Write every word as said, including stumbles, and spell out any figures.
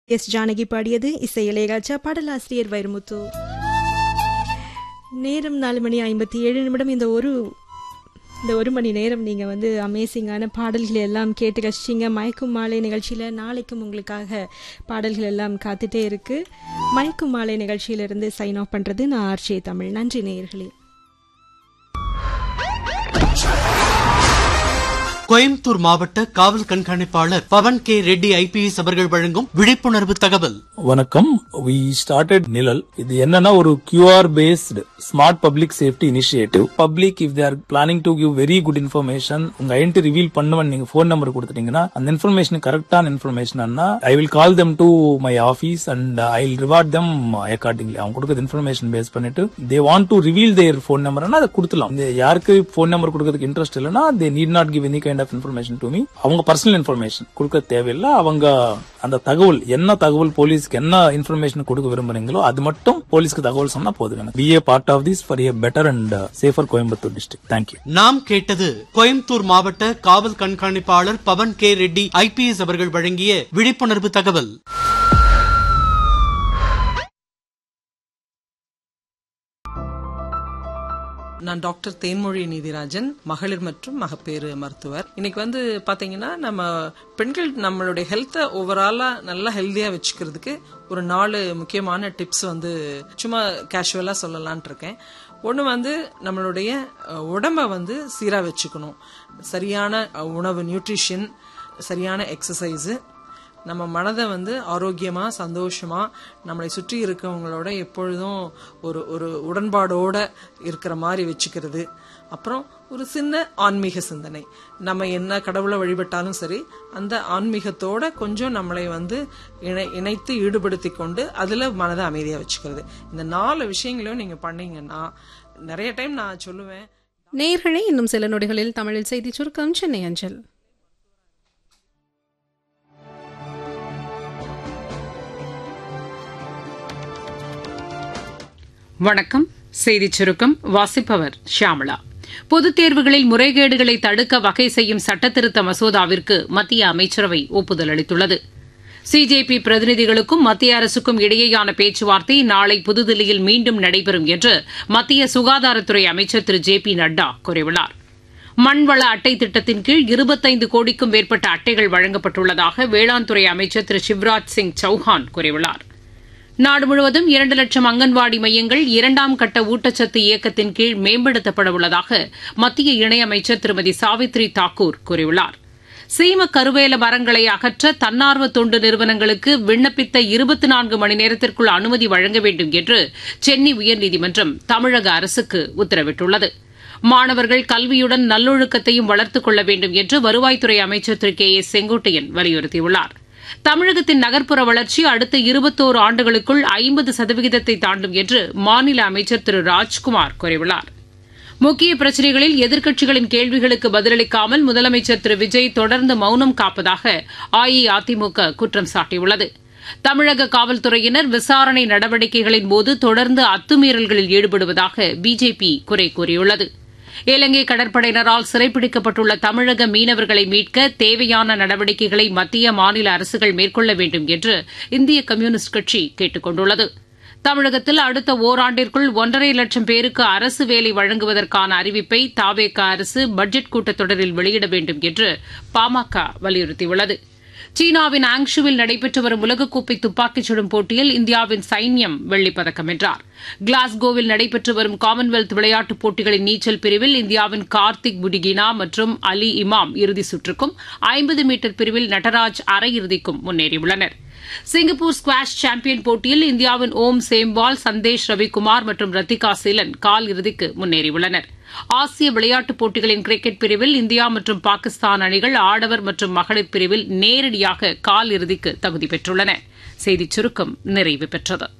S Janaki பாடியது. இசை இளையராஜா, பாடலாசிரியர் வைரமுத்து. நேரம் நாலு மணி ஐம்பத்தி ஏழு நிமிடம். இந்த ஒரு இந்த ஒரு மணி நேரம் நீங்கள் வந்து அமேசிங்கான பாடல்கள் எல்லாம் கேட்டு ரசிச்சிங்க. மயக்கும் மாலை நிகழ்ச்சியில் நாளைக்கும் உங்களுக்காக பாடல்கள் எல்லாம் காத்துட்டே இருக்குது. மயக்கும் மாலை நிகழ்ச்சியிலிருந்து சைன் ஆஃப் பண்ணுறது நான் ஆர்ஜே தமிழ். நன்றி நேயர்களே. கோயம்புத்தூர் மாவட்ட காவல் கண்காணிப்பாளர் பவன் கே ரெட்டி ஐபிஎஸ் அவர்கள் வழங்கும் விழிப்புணர்வு தகவல். வணக்கம். வி ஸ்டார்டட் நிழல். இது என்னன்னா ஒரு QR based smart public safety initiative. Public if they are planning to give very good information, உங்க ஐடென்டி ரிவீல் பண்ணுவன் நீங்க போன் நம்பர் கொடுத்துட்டீங்கன்னா அந்த இன்ஃபர்மேஷன் கரெக்டான information I will call them to my office and I will reward them accordingly. அவங்க கொடுக்கறது information base பண்ணிட்டு they want to reveal there phone number அதை கொடுத்துலாம். யாருக்கு போன் நம்பர் கொடுக்கறதுக்கு இன்ட்ரெஸ்ட் இல்லைன்னா they need not give any kind of information to me. அவங்க personal information கொடுக்க தேவையில்லை. அவங்க அந்த தகவல் என்ன தகவல் போலீஸ்க்கு என்ன இன்ஃபர்மேஷன் கொடுக்க விரும்புறீங்களோ அது மட்டும் போலீஸ்க்கு தகவல் சொன்னா போதும். B A part of this for A better and safer Coimbatore district. Thank you. நாம் கேட்டது கோயம்புத்தூர் மாவட்ட காவல் கண்காணிப்பாளர் பவன் கே ரெட்டி ஐபிஎஸ் அவர்கள் வழங்கிய விழிப்புணர்வு தகவல். நான் டாக்டர் தேன்மொழி நீதிராஜன், மகளிர் மற்றும் மகப்பேறு மருத்துவர். இன்னைக்கு வந்து பாத்தீங்கன்னா நம்ம பெண்கள் நம்மளுடைய ஹெல்த்தை ஓவராலா நல்லா ஹெல்தியா வச்சுக்கிறதுக்கு ஒரு நாலு முக்கியமான டிப்ஸ் வந்து சும்மா கேஷுவலா சொல்லலான் இருக்கேன். ஒன்று வந்து நம்மளுடைய உடம்ப வந்து சீரா வச்சுக்கணும். சரியான உணவு, நியூட்ரிஷன், சரியான எக்ஸசைஸ், நம்ம மனதை வந்து ஆரோக்கியமா சந்தோஷமா நம்மளை சுற்றி இருக்கவங்களோட எப்பொழுதும் ஒரு ஒரு உடன்பாடோட இருக்கிற மாதிரி வச்சுக்கிறது. அப்புறம் ஒரு சின்ன ஆன்மீக சிந்தனை. நம்ம என்ன கடவுளை வழிபட்டாலும் சரி அந்த ஆன்மீகத்தோட கொஞ்சம் நம்மளை வந்து இணை இணைத்து ஈடுபடுத்தி கொண்டு அதுல மனதை அமைதியா வச்சுக்கிறது. இந்த நாலு விஷயங்களையும் நீங்க பண்ணீங்கன்னா நிறைய டைம் நான் சொல்லுவேன். நேயர்களே, இன்னும் சில நொடிகளில் தமிழில் செய்தி சுருக்கம் சென்னை அஞ்சல். வணக்கம். செய்திச் சுருக்கம் வாசிப்பவர் ஷியாமளா. பொதுத் தேர்வுகளில் முறைகேடுகளை தடுக்க வகை செய்யும் சட்டத்திருத்த மசோதாவிற்கு மத்திய அமைச்சரவை ஒப்புதல் அளித்துள்ளது. சிஜேபி பிரதிநிதிகளுக்கும் மத்திய அரசுக்கும் இடையேயான பேச்சுவார்த்தை நாளை புதுதில்லியில் மீண்டும் நடைபெறும் என்று மத்திய சுகாதாரத்துறை அமைச்சர் திரு ஜே பி நட்டா கூறியுள்ளார். மண்வள அட்டை திட்டத்தின் கீழ் இருபத்தைந்து கோடிக்கும் மேற்பட்ட அட்டைகள் வழங்கப்பட்டுள்ளதாக வேளாண் துறை அமைச்சர் திரு சிவராஜ் சிங் சௌஹான் கூறியுள்ளார். நாடு முழுவதும் இரண்டு லட்சம் அங்கன்வாடி மையங்கள் இரண்டாம் கட்ட ஊட்டச்சத்து இயக்கத்தின் கீழ் மேம்படுத்தப்பட உள்ளதாக மத்திய இணையமைச்சர் திருமதி சாவித்ரி தாக்கூர் கூறியுள்ளார். சீம கருவேல மரங்களை அகற்ற தன்னார்வ தொண்டு நிறுவனங்களுக்கு விண்ணப்பித்த இருபத்தி நான்கு மணி நேரத்திற்குள் அனுமதி வழங்க வேண்டும் என்று சென்னை உயர்நீதிமன்றம் தமிழக அரசுக்கு உத்தரவிட்டுள்ளது. மாணவர்கள் கல்வியுடன் நல்லொழுக்கத்தையும் வளர்த்துக் கொள்ள வேண்டும் என்று வருவாய்த்துறை அமைச்சர் திரு கே ஏ செங்கோட்டையன் வலியுறுத்தியுள்ளார். தமிழகத்தின் நகர்ப்புற வளர்ச்சி அடுத்த இருபத்தோரு ஆண்டுகளுக்குள் ஐம்பது சதவிகிதத்தை தாண்டும் என்று மாநில அமைச்சர் திரு ராஜ்குமார் கூறியுள்ளார். முக்கிய பிரச்சினைகளில் எதிர்க்கட்சிகளின் கேள்விகளுக்கு பதிலளிக்காமல் முதலமைச்சர் திரு விஜய் தொடர்ந்து மௌனம் காப்பதாக அஇஅதிமுக குற்றம் சாட்டியுள்ளது. தமிழக காவல்துறையினர் விசாரணை நடவடிக்கைகளின் போது தொடர்ந்து அத்துமீறல்களில் ஈடுபடுவதாக பிஜேபி குறை கூறியுள்ளது. இலங்கை கடற்படையினரால் சிறைப்பிடிக்கப்பட்டுள்ள தமிழக மீனவர்களை மீட்க தேவையான நடவடிக்கைகளை மத்திய மாநில அரசுகள் மேற்கொள்ள வேண்டும் என்று இந்திய கம்யூனிஸ்ட் கட்சி கேட்டுக் கொண்டுள்ளது. தமிழகத்தில் அடுத்த ஓராண்டிற்குள் ஒன்றரை லட்சம் பேருக்கு அரசு வேலை வழங்குவதற்கான அறிவிப்பை தவேக அரசு பட்ஜெட் கூட்டத்தொடரில் வெளியிட வேண்டும் என்று பாமக வலியுறுத்தியுள்ளது. சீனாவின் ஆங்ஷுவில் நடைபெற்று வரும் உலகக்கோப்பை துப்பாக்கிச் சுடும் போட்டியில் இந்தியாவின் சைன்யம் வெள்ளிப்பதக்கம் வென்றார். கிளாஸ்கோவில் நடைபெற்று வரும் காமன்வெல்த் விளையாட்டுப் போட்டிகளின் நீச்சல் பிரிவில் இந்தியாவின் கார்த்திக் புடிகினா மற்றும் அலி இமாம் இறுதிச் சுற்றுக்கும், ஐம்பது மீட்டர் பிரிவில் நடராஜ் அரையிறுதிக்கும் முன்னேறியுள்ளனர். சிங்கப்பூர் ஸ்குவாஷ் சாம்பியன் போட்டியில் இந்தியாவின் ஓம் சேம்பால், சந்தேஷ் ரவிக்குமார் மற்றும் ரத்திகா சீலன் கால் இறுதிக்கு முன்னேறியுள்ளனர். ஆசிய விளையாட்டுப் போட்டிகளின் கிரிக்கெட் பிரிவில் இந்தியா மற்றும் பாகிஸ்தான் அணிகள் ஆடவர் மற்றும் மகளிர் பிரிவில் நேரடியாக கால் இறுதிக்கு தகுதி பெற்றுள்ளன. செய்திச் சுருக்கம் நிறைவு பெற்றது.